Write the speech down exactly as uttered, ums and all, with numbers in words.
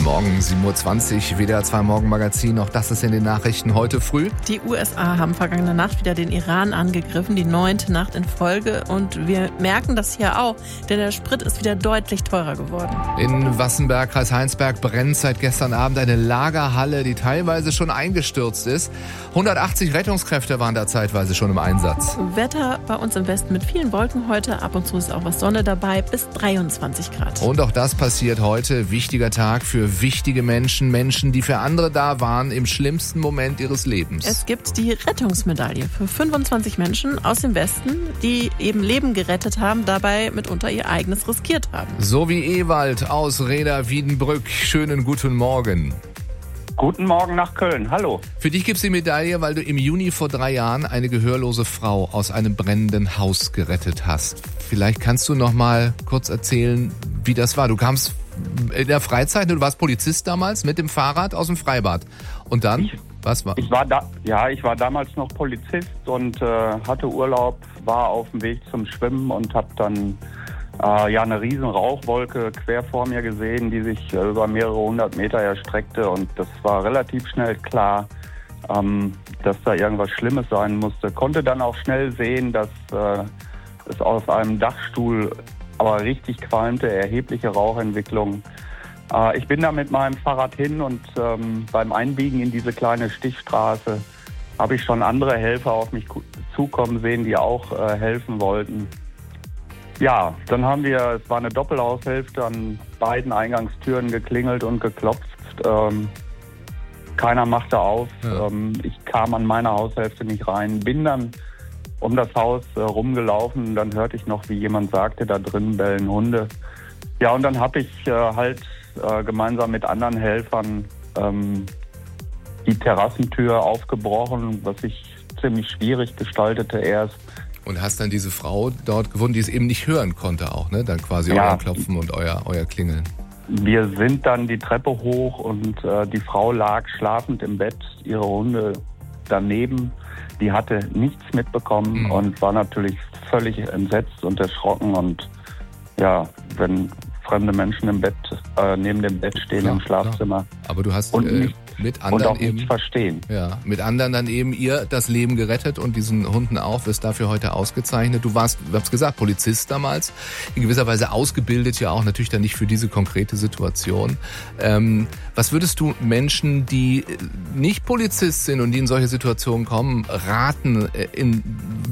Guten Morgen, sieben Uhr zwanzig, W D R zwei Morgenmagazin. Auch das ist in den Nachrichten heute früh. Die U S A haben vergangene Nacht wieder den Iran angegriffen, die neunte Nacht in Folge. Und wir merken das hier auch, denn der Sprit ist wieder deutlich teurer geworden. In Wassenberg, Kreis Heinsberg, brennt seit gestern Abend eine Lagerhalle, die teilweise schon eingestürzt ist. hundertachtzig Rettungskräfte waren da zeitweise schon im Einsatz. Wetter bei uns im Westen mit vielen Wolken heute. Ab und zu ist auch was Sonne dabei, bis dreiundzwanzig Grad. Und auch das passiert heute. Wichtiger Tag für wichtige Menschen. Menschen, die für andere da waren im schlimmsten Moment ihres Lebens. Es gibt die Rettungsmedaille für fünfundzwanzig Menschen aus dem Westen, die eben Leben gerettet haben, dabei mitunter ihr eigenes riskiert haben. So wie Ewald aus Rheda-Wiedenbrück. Schönen guten Morgen. Guten Morgen nach Köln. Hallo. Für dich gibt's die Medaille, weil du im Juni vor drei Jahren eine gehörlose Frau aus einem brennenden Haus gerettet hast. Vielleicht kannst du noch mal kurz erzählen, wie das war. Du kamst in der Freizeit, du warst Polizist damals mit dem Fahrrad aus dem Freibad. Und dann, ich, was war? Ich war da, ja, ich war damals noch Polizist und äh, hatte Urlaub, war auf dem Weg zum Schwimmen und habe dann äh, ja eine riesen Rauchwolke quer vor mir gesehen, die sich äh, über mehrere hundert Meter erstreckte. Und das war relativ schnell klar, ähm, dass da irgendwas Schlimmes sein musste. Konnte dann auch schnell sehen, dass äh, es aus einem Dachstuhl aber richtig qualmte, erhebliche Rauchentwicklung. Äh, ich bin da mit meinem Fahrrad hin und ähm, beim Einbiegen in diese kleine Stichstraße habe ich schon andere Helfer auf mich zukommen sehen, die auch äh, helfen wollten. Ja, dann haben wir, es war eine Doppelhaushälfte, an beiden Eingangstüren geklingelt und geklopft. Ähm, keiner machte auf. Ja. Ähm, ich kam an meine Haushälfte nicht rein, bin dann um das Haus äh, rumgelaufen. Dann hörte ich noch, wie jemand sagte, da drin bellen Hunde. Ja, und dann habe ich äh, halt äh, gemeinsam mit anderen Helfern ähm, die Terrassentür aufgebrochen, was sich ziemlich schwierig gestaltete erst. Und hast dann diese Frau dort gefunden, die es eben nicht hören konnte auch, ne? Dann quasi Ja. euer Klopfen und euer, euer Klingeln. Wir sind dann die Treppe hoch und äh, die Frau lag schlafend im Bett, ihre Hunde daneben. Die hatte nichts mitbekommen mhm. und war natürlich völlig entsetzt und erschrocken. Und ja, wenn fremde Menschen im Bett, äh, neben dem Bett stehen, klar, im Schlafzimmer. Klar. Aber du hast und äh, nicht, mit anderen und auch eben nicht verstehen. Ja, mit anderen dann eben ihr das Leben gerettet und diesen Hunden auch, wirst dafür heute ausgezeichnet. Du warst, du hast gesagt, Polizist damals, in gewisser Weise ausgebildet, ja auch natürlich dann nicht für diese konkrete Situation. Ähm, was würdest du Menschen, die nicht Polizist sind und die in solche Situationen kommen, raten, in